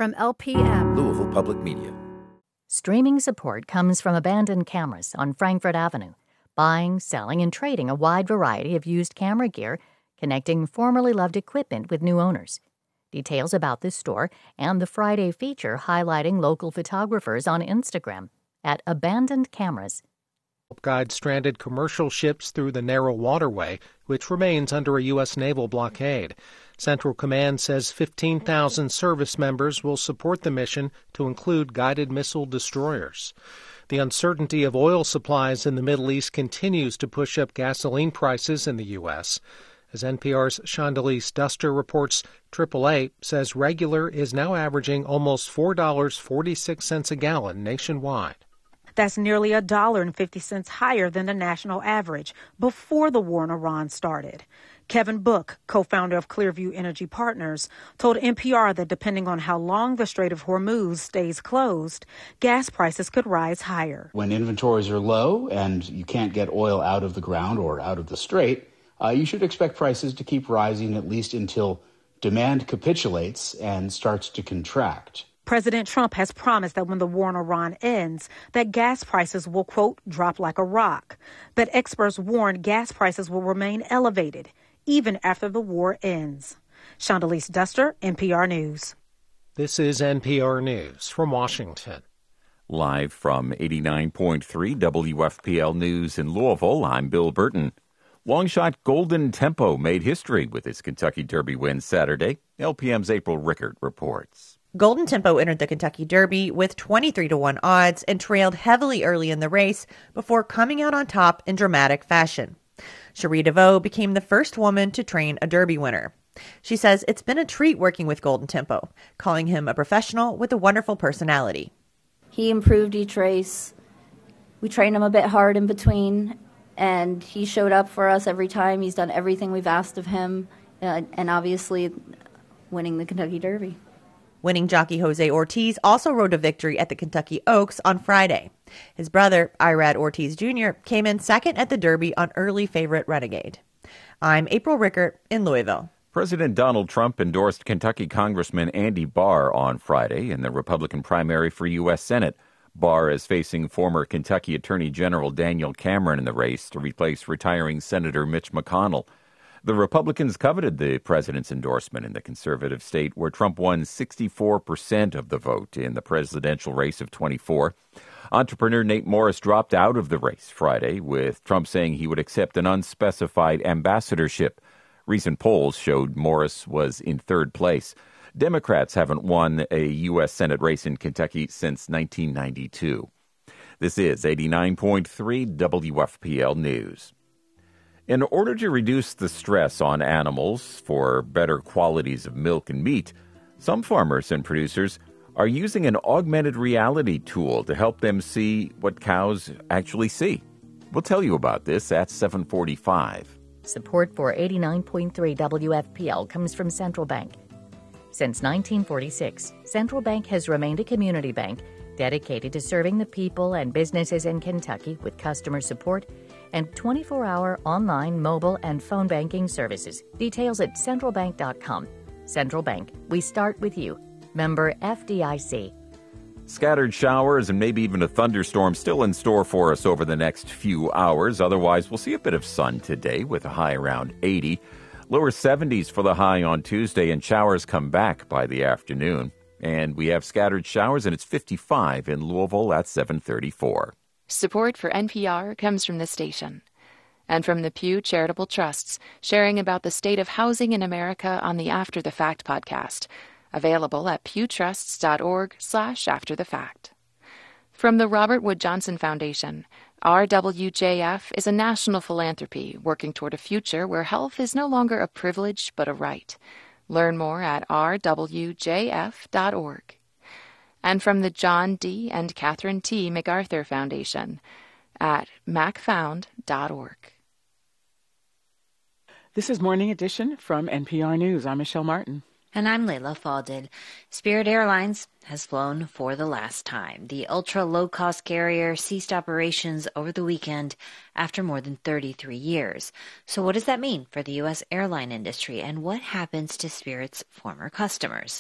From LPM, Louisville Public Media. Streaming support comes from Abandoned Cameras on Frankfort Avenue, buying, selling, and trading a wide variety of used camera gear, connecting formerly loved equipment with new owners. Details about this store and the Friday feature highlighting local photographers on Instagram at Abandoned Cameras. Guide stranded commercial ships through the narrow waterway, which remains under a U.S. naval blockade. Central Command says 15,000 service members will support the mission to include guided missile destroyers. The uncertainty of oil supplies in the Middle East continues to push up gasoline prices in the U.S. As NPR's Chandalise Duster reports, AAA says regular is now averaging almost $4.46 a gallon nationwide. That's nearly $1.50 higher than the national average before the war in Iran started. Kevin Book, co-founder of Clearview Energy Partners, told NPR that depending on how long the Strait of Hormuz stays closed, gas prices could rise higher. When inventories are low and you can't get oil out of the ground or out of the strait, you should expect prices to keep rising at least until demand capitulates and starts to contract. President Trump has promised that when the war in Iran ends, that gas prices will, quote, drop like a rock. But experts warn gas prices will remain elevated even after the war ends. Chandalise Duster, NPR News. This is NPR News from Washington. Live from 89.3 WFPL News in Louisville, I'm Bill Burton. Longshot Golden Tempo made history with its Kentucky Derby win Saturday. LPM's April Rickert reports. Golden Tempo entered the Kentucky Derby with 23-1 odds and trailed heavily early in the race before coming out on top in dramatic fashion. Cherie DeVoe became the first woman to train a Derby winner. She says it's been a treat working with Golden Tempo, calling him a professional with a wonderful personality. He improved each race. We trained him a bit hard in between, and he showed up for us every time. He's done everything we've asked of him, and obviously winning the Kentucky Derby. Winning jockey Jose Ortiz also rode a victory at the Kentucky Oaks on Friday. His brother, Irad Ortiz Jr., came in second at the Derby on early favorite Renegade. I'm April Rickert in Louisville. President Donald Trump endorsed Kentucky Congressman Andy Barr on Friday in the Republican primary for U.S. Senate. Barr is facing former Kentucky Attorney General Daniel Cameron in the race to replace retiring Senator Mitch McConnell. The Republicans coveted the president's endorsement in the conservative state, where Trump won 64% of the vote in the presidential race of 24. Entrepreneur Nate Morris dropped out of the race Friday, with Trump saying he would accept an unspecified ambassadorship. Recent polls showed Morris was in third place. Democrats haven't won a U.S. Senate race in Kentucky since 1992. This is 89.3 WFPL News. In order to reduce the stress on animals for better qualities of milk and meat, some farmers and producers are using an augmented reality tool to help them see what cows actually see. We'll tell you about this at 7:45. Support for 89.3 WFPL comes from Central Bank. Since 1946, Central Bank has remained a community bank dedicated to serving the people and businesses in Kentucky with customer support and 24-hour online, mobile, and phone banking services. Details at centralbank.com. Central Bank, we start with you. Member FDIC. Scattered showers and maybe even a thunderstorm still in store for us over the next few hours. Otherwise, we'll see a bit of sun today with a high around 80. Lower 70s for the high on Tuesday, and showers come back by the afternoon. And we have scattered showers, and it's 55 in Louisville at 7:34. Support for NPR comes from this station and from the Pew Charitable Trusts, sharing about the state of housing in America on the After the Fact podcast, available at pewtrusts.org/afterthefact. From the Robert Wood Johnson Foundation, RWJF is a national philanthropy working toward a future where health is no longer a privilege but a right. Learn more at rwjf.org. And from the John D. and Catherine T. MacArthur Foundation at macfound.org. This is Morning Edition from NPR News. I'm Michelle Martin. And I'm Layla Falded. Spirit Airlines has flown for the last time. The ultra-low-cost carrier ceased operations over the weekend after more than 33 years. So what does that mean for the U.S. airline industry, and what happens to Spirit's former customers?